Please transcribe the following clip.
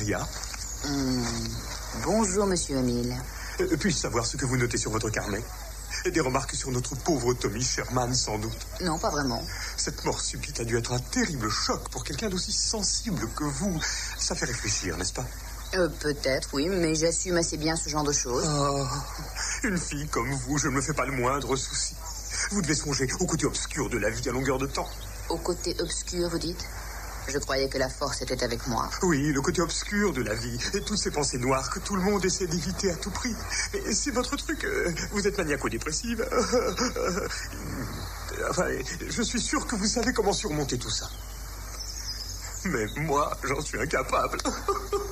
Maria. Bonjour, monsieur Emile. Puis-je savoir ce que vous notez sur votre carnet? Des remarques sur notre pauvre Tommy Sherman, sans doute. Non, pas vraiment. Cette mort subite a dû être un terrible choc pour quelqu'un d'aussi sensible que vous. Ça fait réfléchir, n'est-ce pas? Peut-être, oui, mais j'assume assez bien ce genre de choses. Oh, une fille comme vous, je ne me fais pas le moindre souci. Vous devez songer au côté obscur de la vie à longueur de temps. Au côté obscur, vous dites? Je croyais que la force était avec moi. Oui, le côté obscur de la vie. Et toutes ces pensées noires que tout le monde essaie d'éviter à tout prix. Et c'est votre truc. Vous êtes maniaco-dépressive. Enfin, je suis sûr que vous savez comment surmonter tout ça. Mais moi, j'en suis incapable.